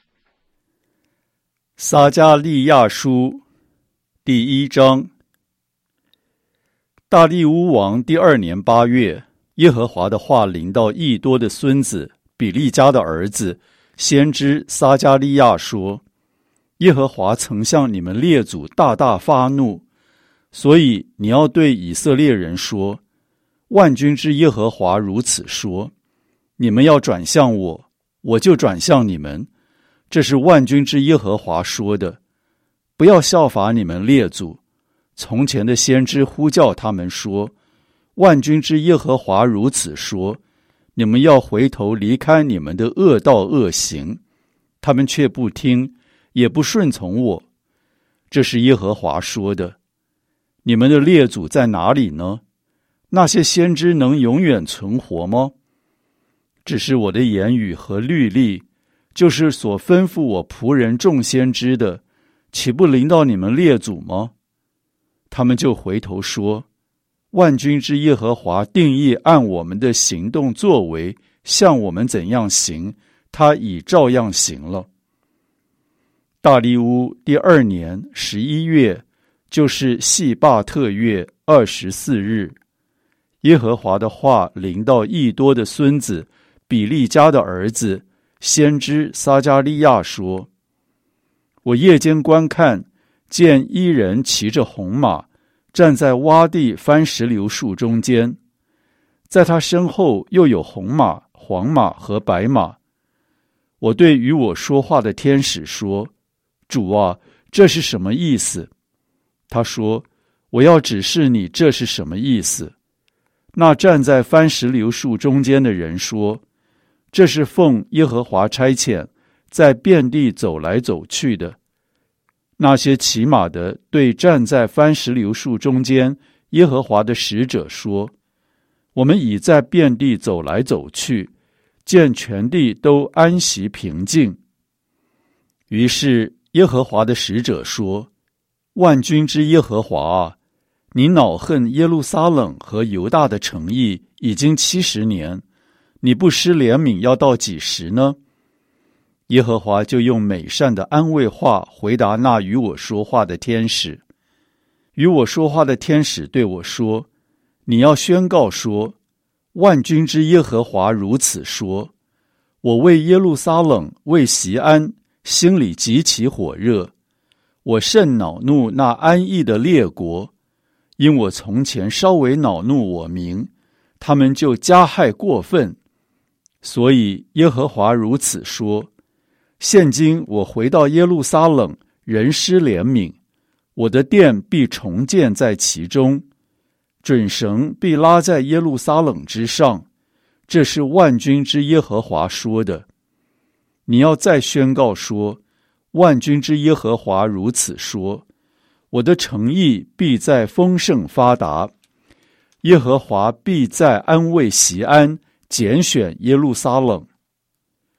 撒迦利亚书第1章。大利乌王第2年8月，耶和华的话临到益多的孙子比利家的儿子先知撒迦利亚说：耶和华曾向你们列祖大大发怒，所以你要对以色列人说，万军之耶和华如此说，你们要转向我，我就转向你们，这是万军之耶和华说的。不要效法你们列祖，从前的先知呼叫他们说，万军之耶和华如此说，你们要回头离开你们的恶道恶行，他们却不听，也不顺从我。这是耶和华说的。你们的列祖在哪里呢？那些先知能永远存活吗？只是我的言语和律例，就是所吩咐我仆人众先知的，岂不临到你们列祖吗？他们就回头说，万军之耶和华定义按我们的行动作为，向我们怎样行，他已照样行了。大利乌第2年11月，就是细巴特月24日，耶和华的话临到益多的孙子比利家的儿子先知撒迦利亚说：我夜间观看，见一人骑着红马，站在洼地番石榴树中间，在他身后又有红马、黄马和白马。我对与我说话的天使说：主啊，这是什么意思？他说：我要指示你这是什么意思。那站在番石榴树中间的人说：这是奉耶和华差遣，在遍地走来走去的。那些骑马的对站在番石榴树中间耶和华的使者说：我们已在遍地走来走去，见全地都安息平静。于是耶和华的使者说：万军之耶和华啊，你恼恨耶路撒冷和犹大的诚意已经70年，你不施怜悯要到几时呢？耶和华就用美善的安慰话回答那与我说话的天使。与我说话的天使对我说：你要宣告说，万军之耶和华如此说，我为耶路撒冷，为锡安，心里极其火热，我甚恼怒那安逸的列国，因我从前稍微恼怒我民，他们就加害过分。所以耶和华如此说，现今我回到耶路撒冷，人施怜悯，我的殿必重建在其中，准绳必拉在耶路撒冷之上，这是万军之耶和华说的。你要再宣告说，万军之耶和华如此说，我的诚意必在丰盛发达，耶和华必在安慰锡安，拣选耶路撒冷。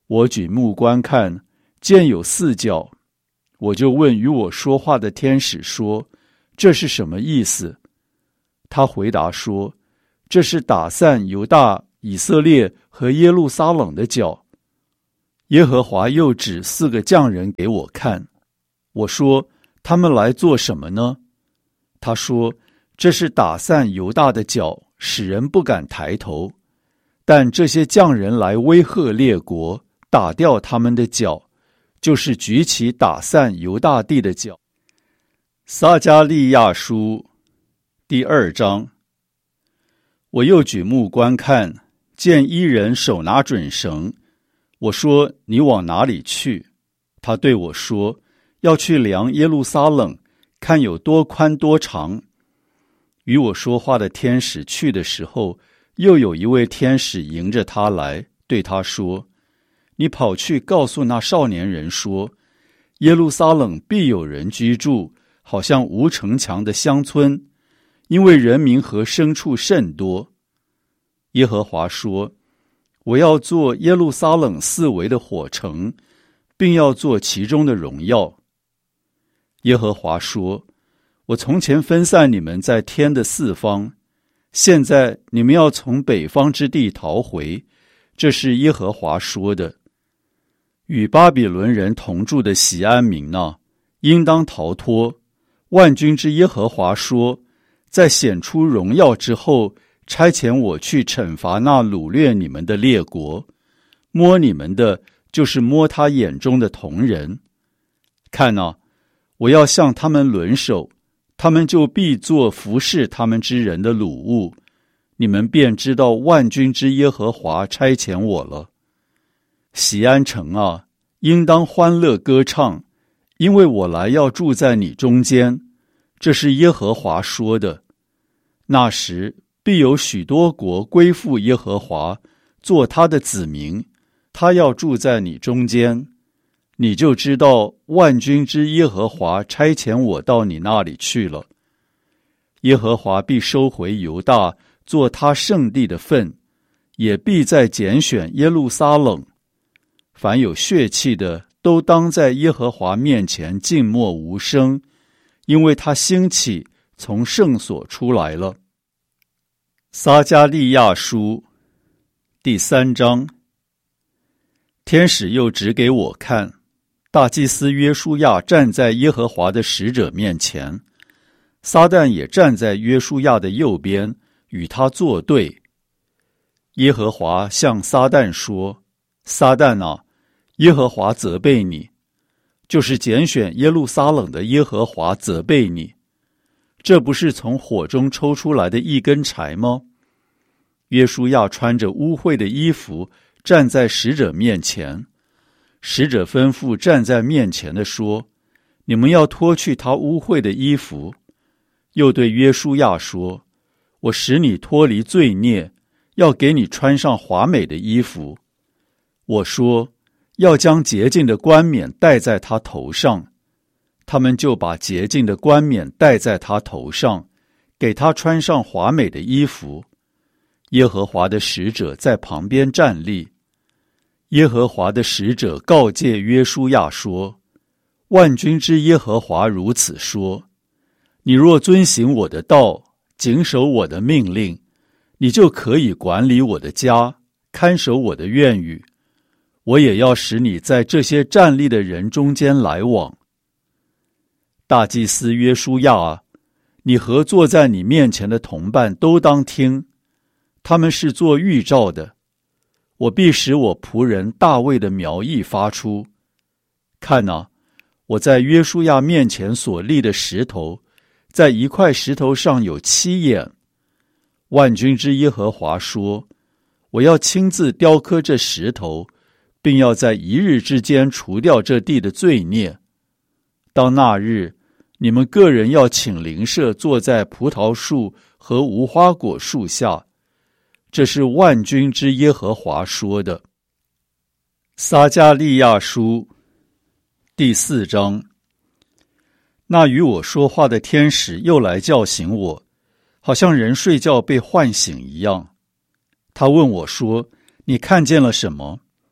我举目观看，见有4角。我就问与我说话的天使说：这是什么意思？他回答说：这是打散犹大、以色列和耶路撒冷的角。耶和华又指4个匠人给我看。我说：他们来做什么呢？他说：这是打散犹大的角，使人不敢抬头。但这些匠人来威吓列国，打掉他们的角，就是举起打散犹大地的角。撒迦利亚书第2章。我又举目观看，见一人手拿准绳。我说：你往哪里去？他对我说：要去量耶路撒冷，看有多宽多长。与我说话的天使去的时候，又有一位天使迎着他来，对他说：你跑去告诉那少年人说，耶路撒冷必有人居住，好像无城墙的乡村，因为人民和牲畜甚多。耶和华说：我要做耶路撒冷4围的火城，并要做其中的荣耀。耶和华说：我从前分散你们在天的4方，现在你们要从北方之地逃回，这是耶和华说的。与巴比伦人同住的锡安民哪，应当逃脱。万军之耶和华说：在显出荣耀之后，差遣我去惩罚那掳掠你们的列国，摸你们的，就是摸他眼中的瞳人。看哪，我要向他们抡手，他们就必做服侍他们之人的掳物，你们便知道万军之耶和华差遣我了。锡安城啊，应当欢乐歌唱，因为我来要住在你中间，这是耶和华说的。那时必有许多国归附耶和华，做他的子民，他要住在你中间，你就知道万军之耶和华差遣我到你那里去了。耶和华必收回犹大，做他圣地的份，也必再拣选耶路撒冷。凡有血气的，都当在耶和华面前静默无声，因为他兴起，从圣所出来了。撒迦利亚书第3章。天使又指给我看，大祭司约书亚站在耶和华的使者面前，撒旦也站在约书亚的右边，与他作对。耶和华向撒旦说：撒旦啊，耶和华责备你，就是拣选耶路撒冷的耶和华责备你。这不是从火中抽出来的一根柴吗？约书亚穿着污秽的衣服站在使者面前，使者吩咐站在面前的说：你们要脱去他污秽的衣服。又对约书亚说：我使你脱离罪孽，要给你穿上华美的衣服。我说：要将洁净的冠冕戴在他头上。他们就把洁净的冠冕戴在他头上，给他穿上华美的衣服。耶和华的使者在旁边站立。耶和华的使者告诫约书亚说：万军之耶和华如此说，你若遵行我的道，谨守我的命令，你就可以管理我的家，看守我的院宇。我也要使你在这些站立的人中间来往。大祭司约书亚啊，你和坐在你面前的同伴都当听，他们是做预兆的。我必使我仆人大卫的苗裔发出。看哪，我在约书亚面前所立的石头，在一块石头上有7眼。万军之耶和华说：我要亲自雕刻这石头，并要在1日之间除掉这地的罪孽。到那日，你们个人要请邻舍坐在葡萄树和无花果树下。这是万军之耶和华说的。撒迦利亚书第4章。那与我说话的天使又来叫醒我，好像人睡觉被唤醒一样。他问我说：你看见了什么？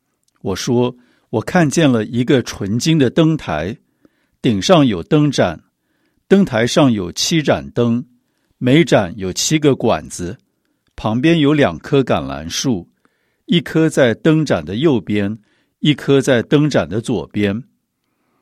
我说，我看见了一个纯金的灯台，顶上有灯盏，灯台上有7盏灯，每盏有7个管子，旁边有2棵橄榄树，一棵在灯盏的右边，一棵在灯盏的左边。